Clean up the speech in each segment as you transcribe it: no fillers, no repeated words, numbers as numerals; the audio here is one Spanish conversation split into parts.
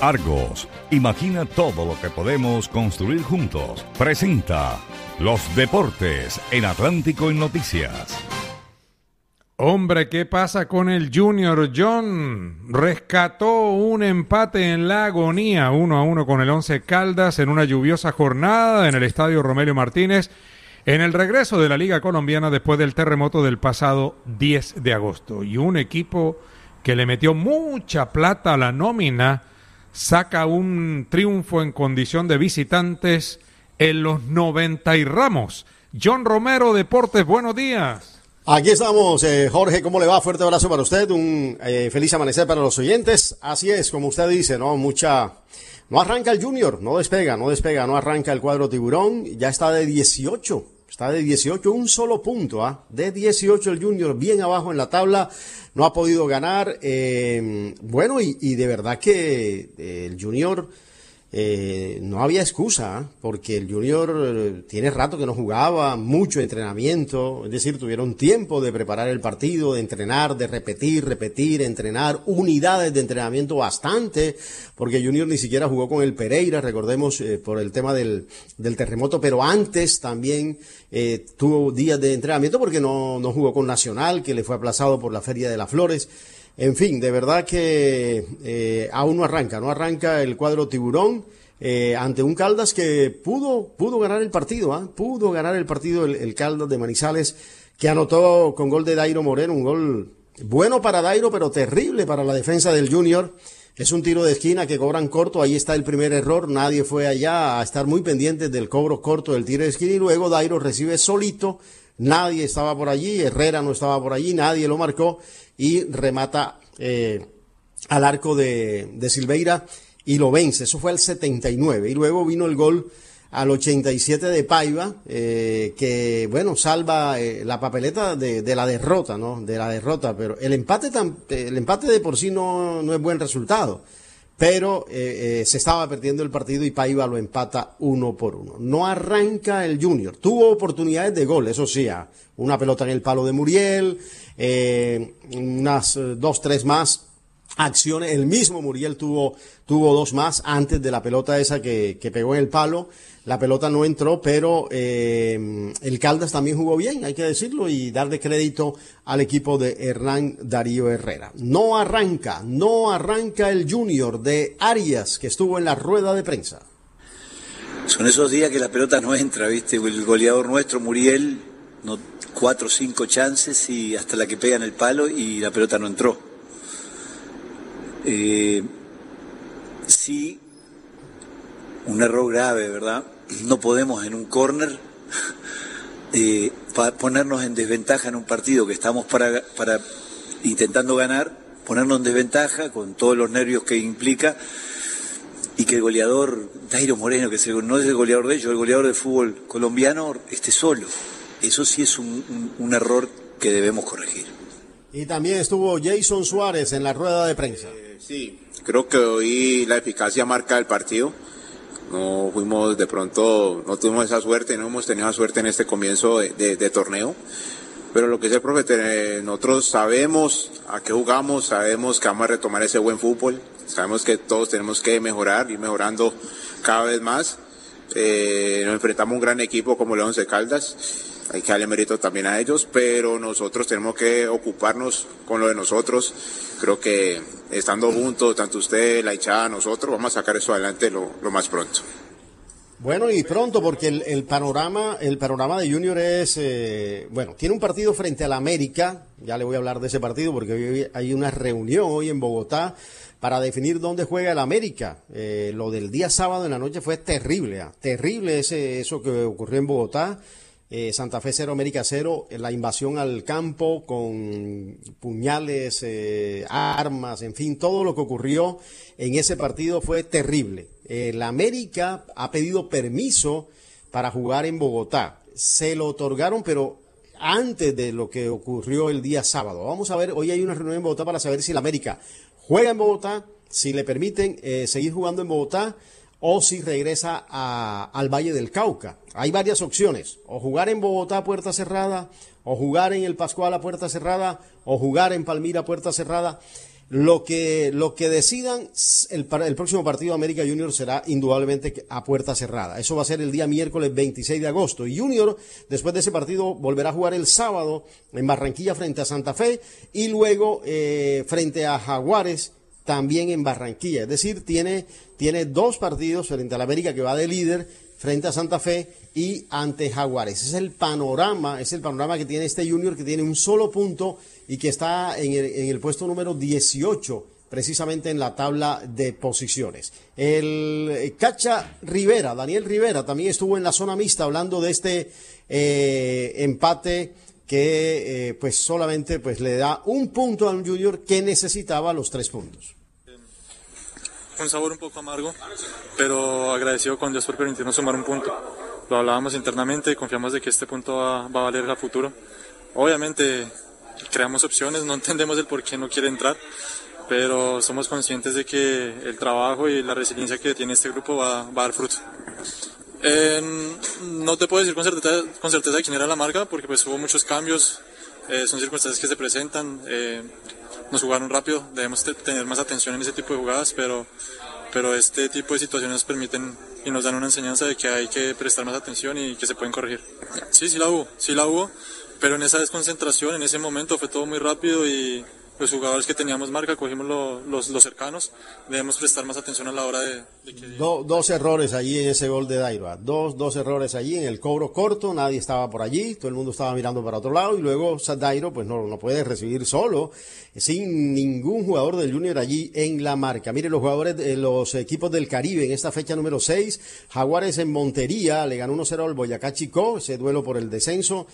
Argos, imagina todo lo que podemos construir juntos. Presenta Los Deportes en Atlántico en Noticias. Hombre, ¿qué pasa con el Junior? John rescató un empate en la agonía, 1-1 con el Once Caldas en una lluviosa jornada en el estadio Romelio Martínez, en el regreso de la Liga Colombiana después del terremoto del pasado 10 de agosto. Y un equipo que le metió mucha plata a la nómina saca un triunfo en condición de visitantes en los 90 y Ramos. John Romero, Deportes, buenos días. Aquí estamos, Jorge, ¿cómo le va? Fuerte abrazo para usted, un feliz amanecer para los oyentes. Así es, como usted dice, no arranca el Junior, no despega, no arranca el cuadro tiburón, ya está de 18, un solo punto, de 18 el Junior, bien abajo en la tabla, no ha podido ganar, bueno, y de verdad que el Junior no había excusa, porque el Junior tiene rato que no jugaba, mucho entrenamiento, es decir, tuvieron tiempo de preparar el partido, de entrenar, de repetir, entrenar, unidades de entrenamiento bastante, porque Junior ni siquiera jugó con el Pereira, recordemos, por el tema del terremoto, pero antes también tuvo días de entrenamiento porque no jugó con Nacional, que le fue aplazado por la Feria de las Flores. En fin, de verdad que aún no arranca el cuadro tiburón ante un Caldas que pudo ganar el partido, pudo ganar el partido el Caldas de Manizales, que anotó con gol de Dairo Moreno, un gol bueno para Dairo, pero terrible para la defensa del Junior. Es un tiro de esquina que cobran corto, ahí está el primer error, nadie fue allá a estar muy pendientes del cobro corto del tiro de esquina y luego Dairo recibe solito. Nadie estaba por allí, Herrera no estaba por allí, nadie lo marcó y remata al arco de Silveira y lo vence. Eso fue al 79 y luego vino el gol al 87 de Paiva, que bueno, salva la papeleta de la derrota, ¿no? De la derrota, pero el empate de por sí no es buen resultado. Pero se estaba perdiendo el partido y Paiva lo empata 1-1. No arranca el Junior. Tuvo oportunidades de gol, eso sí, una pelota en el palo de Muriel, unas 2-3 más acciones. El mismo Muriel tuvo 2 más antes de la pelota esa que pegó en el palo. La pelota no entró, pero el Caldas también jugó bien, hay que decirlo, y darle crédito al equipo de Hernán Darío Herrera. No arranca el Junior de Arias, que estuvo en la rueda de prensa. Son esos días que la pelota no entra, ¿viste? El goleador nuestro, Muriel, 4 o 5 chances y hasta la que pega en el palo y la pelota no entró. Sí, un error grave, ¿verdad? No podemos en un córner ponernos en desventaja en un partido que estamos para intentando ganar, ponernos en desventaja con todos los nervios que implica y que el goleador Dairo Moreno, que no es el goleador de ellos, el goleador del fútbol colombiano, esté solo. Eso sí es un error que debemos corregir. Y también estuvo Jason Suárez en la rueda de prensa. Sí, creo que hoy la eficacia marca el partido. No fuimos de pronto, no tuvimos esa suerte, no hemos tenido esa suerte en este comienzo de torneo. Pero lo que es el profe, nosotros sabemos a qué jugamos, sabemos que vamos a retomar ese buen fútbol, sabemos que todos tenemos que mejorar, ir mejorando cada vez más. Nos enfrentamos a un gran equipo como León de Caldas, hay que darle mérito también a ellos, pero nosotros tenemos que ocuparnos con lo de nosotros. Creo que estando juntos, tanto usted, la hinchada, nosotros, vamos a sacar eso adelante lo más pronto. Bueno, y pronto, porque el panorama de Junior es, tiene un partido frente al América, ya le voy a hablar de ese partido porque hoy hay una reunión hoy en Bogotá para definir dónde juega el América. Lo del día sábado en la noche fue terrible, terrible eso que ocurrió en Bogotá. Santa Fe 0, América 0, la invasión al campo con puñales, armas, en fin, todo lo que ocurrió en ese partido fue terrible. La América ha pedido permiso para jugar en Bogotá. Se lo otorgaron, pero antes de lo que ocurrió el día sábado. Vamos a ver, hoy hay una reunión en Bogotá para saber si la América juega en Bogotá, si le permiten seguir jugando en Bogotá, o si regresa al Valle del Cauca. Hay varias opciones, o jugar en Bogotá a puerta cerrada, o jugar en el Pascual a puerta cerrada, o jugar en Palmira a puerta cerrada. Lo que decidan el próximo partido de América Junior será indudablemente a puerta cerrada. Eso va a ser el día miércoles 26 de agosto. Y Junior, después de ese partido, volverá a jugar el sábado en Barranquilla frente a Santa Fe y luego frente a Jaguares también en Barranquilla. Es decir, tiene 2 partidos frente a la América, que va de líder, frente a Santa Fe y ante Jaguares. Ese es el panorama que tiene este Junior, que tiene un solo punto y que está en el puesto número 18, precisamente en la tabla de posiciones. El Cacha Rivera, Daniel Rivera, también estuvo en la zona mixta hablando de este empate que pues solamente pues le da un punto al Junior, que necesitaba los 3 puntos. Un sabor un poco amargo, pero agradecido con Dios por permitirnos sumar un punto. Lo hablábamos internamente y confiamos de que este punto va a valer a futuro. Obviamente creamos opciones, no entendemos el por qué no quiere entrar, pero somos conscientes de que el trabajo y la resiliencia que tiene este grupo va a dar fruto. No te puedo decir con certeza quién era la marca, porque pues hubo muchos cambios, son circunstancias que se presentan, nos jugaron rápido, debemos tener más atención en ese tipo de jugadas, pero este tipo de situaciones nos permiten y nos dan una enseñanza de que hay que prestar más atención y que se pueden corregir. Sí la hubo, pero en esa desconcentración, en ese momento fue todo muy rápido y los jugadores que teníamos marca, cogimos los cercanos, debemos prestar más atención a la hora de que... Dos errores allí en ese gol de Dairo, dos errores allí en el cobro corto, nadie estaba por allí, todo el mundo estaba mirando para otro lado, y luego Dairo pues no puede recibir solo, sin ningún jugador del Junior allí en la marca. Mire, los jugadores de los equipos del Caribe en esta fecha número 6, Jaguares en Montería le ganó 1-0 al Boyacá Chicó, ese duelo por el descenso,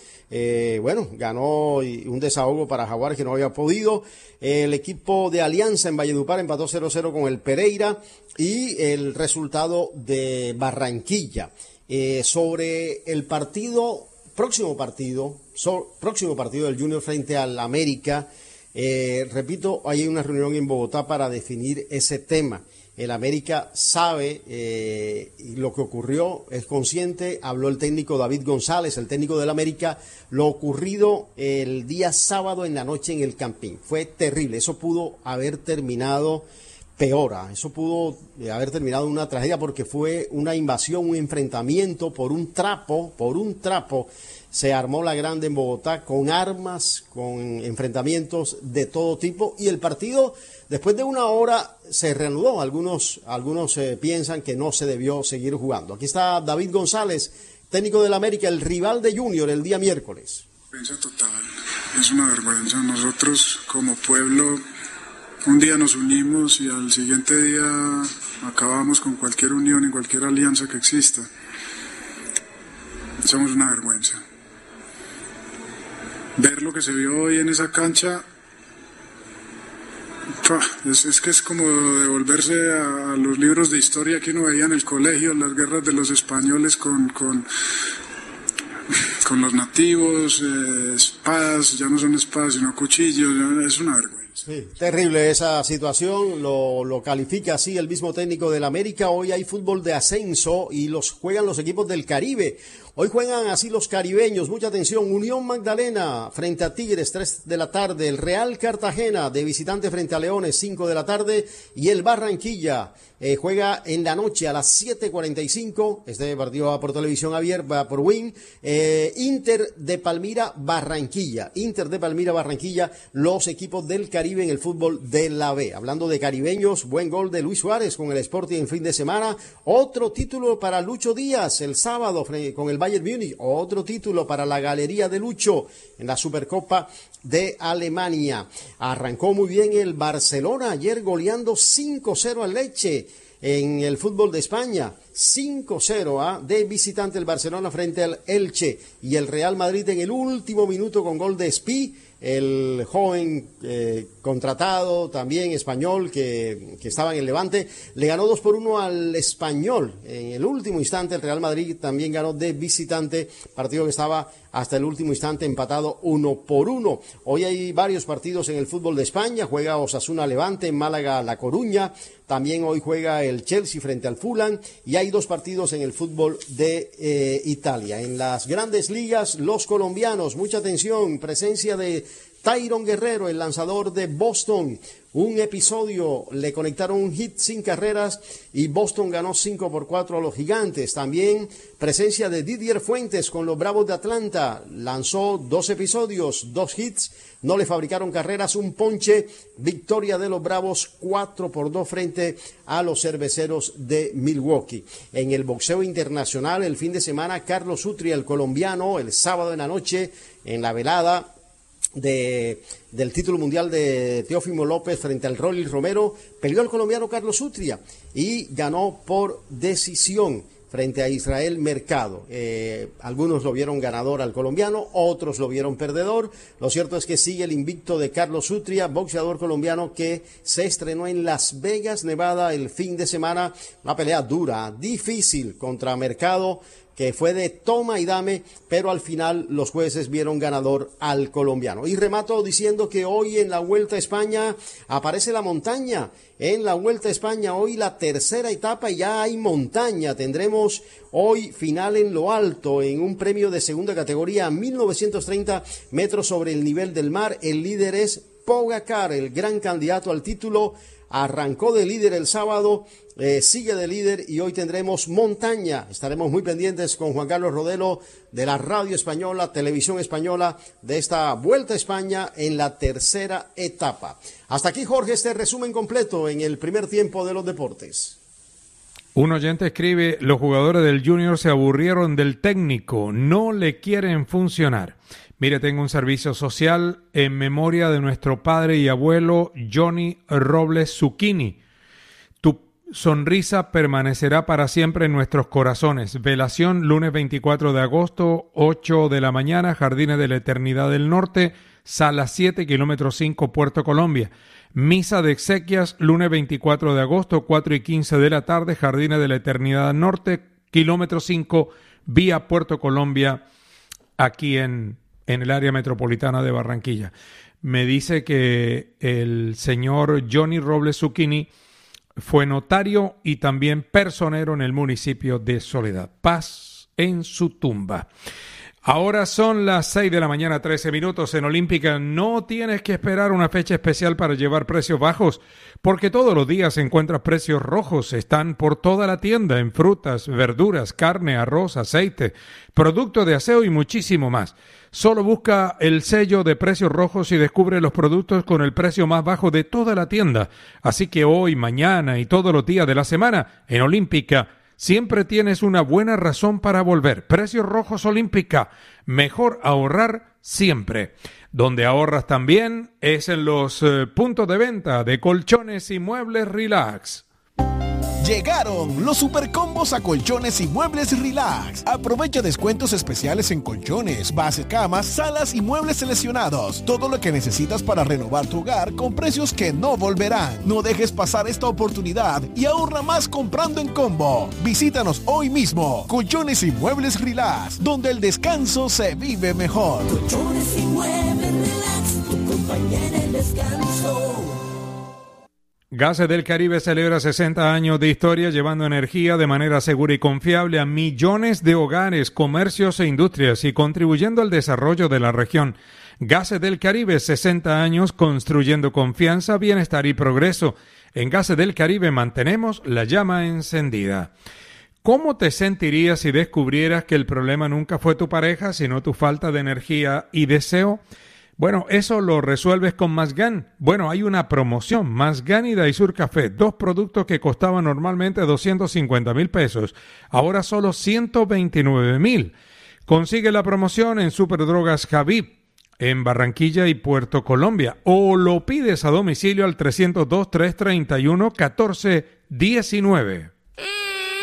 ganó un desahogo para Jaguares que no había podido. El equipo de Alianza en Valledupar empató 0-0 con el Pereira, y el resultado de Barranquilla. Sobre el próximo partido del Junior frente al América, repito, hay una reunión en Bogotá para definir ese tema. El América sabe lo que ocurrió, es consciente, habló el técnico David González, el técnico del América, lo ocurrido el día sábado en la noche en el Campín. Fue terrible, eso pudo haber terminado peor, eso pudo haber terminado en una tragedia, porque fue una invasión, un enfrentamiento por un trapo, se armó la grande en Bogotá con armas, con enfrentamientos de todo tipo, y el partido después de una hora se reanudó. Algunos piensan que no se debió seguir jugando. Aquí está David González, técnico del América, el rival de Junior el día miércoles. Vergüenza total, es una vergüenza. Nosotros como pueblo un día nos unimos y al siguiente día acabamos con cualquier unión en cualquier alianza que exista. Somos una vergüenza. Ver lo que se vio hoy en esa cancha, es que es como devolverse a los libros de historia que uno veía en el colegio, las guerras de los españoles con los nativos, espadas, ya no son espadas sino cuchillos, es una vergüenza. Sí, terrible esa situación, lo califica así el mismo técnico del América. Hoy hay fútbol de ascenso y juegan los equipos del Caribe. Hoy juegan así los caribeños, mucha atención. Unión Magdalena frente a Tigres, 3 de la tarde. El Real Cartagena de visitante frente a Leones, 5 de la tarde. Y el Barranquilla juega en la noche a las 7:45. Este partido va por televisión abierta, por Win. Inter de Palmira, Barranquilla. Los equipos del Caribe en el fútbol de la B. Hablando de caribeños, buen gol de Luis Suárez con el Sporting en fin de semana. Otro título para Lucho Díaz el sábado con el Bayern Múnich. Otro título para la galería de Lucho en la Supercopa de Alemania. Arrancó muy bien el Barcelona ayer goleando 5-0 al Lecce en el fútbol de España. 5-0 de visitante el Barcelona frente al Elche, y el Real Madrid en el último minuto con gol de Espí, el joven contratado también español que estaba en el Levante, le ganó 2-1 al Español. En el último instante el Real Madrid también ganó de visitante, partido que estaba hasta el último instante empatado 1-1. Hoy hay varios partidos en el fútbol de España. Juega Osasuna Levante, Málaga La Coruña, también hoy juega el Chelsea frente al Fulham, y hay 2 partidos en el fútbol de Italia. En las grandes ligas, los colombianos, mucha atención, presencia de Tyron Guerrero, el lanzador de Boston, un episodio, le conectaron un hit sin carreras y Boston ganó 5-4 a los Gigantes. También presencia de Didier Fuentes con los Bravos de Atlanta, lanzó 2 episodios, 2 hits, no le fabricaron carreras, un ponche, victoria de los Bravos 4-2 frente a los Cerveceros de Milwaukee. En el boxeo internacional, el fin de semana, Carlos Utria, el colombiano, el sábado en la noche, en la velada del título mundial de Teófimo López frente al Rolly Romero, peleó el colombiano Carlos Utria y ganó por decisión frente a Israel Mercado. Algunos lo vieron ganador al colombiano, otros lo vieron perdedor. Lo cierto es que sigue el invicto de Carlos Utria, boxeador colombiano que se estrenó en Las Vegas, Nevada, el fin de semana. Una pelea dura, difícil contra Mercado, que fue de toma y dame, pero al final los jueces vieron ganador al colombiano. Y remato diciendo que hoy en la Vuelta a España aparece la montaña. En la Vuelta a España hoy la tercera etapa y ya hay montaña. Tendremos hoy final en lo alto en un premio de segunda categoría a 1930 metros sobre el nivel del mar. El líder es Pogacar, el gran candidato al título. Arrancó de líder el sábado, sigue de líder y hoy tendremos montaña. Estaremos muy pendientes con Juan Carlos Rodelo de la Radio Española, Televisión Española, de esta Vuelta a España en la tercera etapa. Hasta aquí, Jorge, este resumen completo en el primer tiempo de los deportes. Un oyente escribe: los jugadores del Junior se aburrieron del técnico, no le quieren funcionar. Mire, tengo un servicio social en memoria de nuestro padre y abuelo Johnny Robles Zucchini. Tu sonrisa permanecerá para siempre en nuestros corazones. Velación, lunes 24 de agosto, 8 de la mañana, Jardines de la Eternidad del Norte, Sala 7, kilómetro 5, Puerto Colombia. Misa de exequias, lunes 24 de agosto, 4:15 de la tarde, Jardines de la Eternidad del Norte, kilómetro 5, vía Puerto Colombia, aquí en el área metropolitana de Barranquilla. Me dice que el señor Johnny Robles Zucchini fue notario y también personero en el municipio de Soledad. Paz en su tumba. Ahora son las 6 de la mañana, 13 minutos. En Olímpica no tienes que esperar una fecha especial para llevar precios bajos, porque todos los días encuentras precios rojos. Están por toda la tienda en frutas, verduras, carne, arroz, aceite, productos de aseo y muchísimo más. Solo busca el sello de precios rojos y descubre los productos con el precio más bajo de toda la tienda. Así que hoy, mañana y todos los días de la semana, en Olímpica, siempre tienes una buena razón para volver. Precios Rojos Olímpica. Mejor ahorrar siempre. Donde ahorras también es en los puntos de venta de colchones y muebles Relax. Llegaron los supercombos a Colchones y Muebles Relax. Aprovecha descuentos especiales en colchones, bases, camas, salas y muebles seleccionados. Todo lo que necesitas para renovar tu hogar con precios que no volverán. No dejes pasar esta oportunidad y ahorra más comprando en combo. Visítanos hoy mismo. Colchones y Muebles Relax, donde el descanso se vive mejor. Colchones y Muebles Relax, tu compañía en el descanso. Gases del Caribe celebra 60 años de historia llevando energía de manera segura y confiable a millones de hogares, comercios e industrias y contribuyendo al desarrollo de la región. Gases del Caribe, 60 años construyendo confianza, bienestar y progreso. En Gases del Caribe mantenemos la llama encendida. ¿Cómo te sentirías si descubrieras que el problema nunca fue tu pareja, sino tu falta de energía y deseo? Bueno, eso lo resuelves con Mazgan. Bueno, hay una promoción, Mazgan y Daisur Café, 2 productos que costaban normalmente 250,000 pesos, ahora solo 129,000. Consigue la promoción en Superdrogas Javib, en Barranquilla y Puerto Colombia, o lo pides a domicilio al 302-331-1419.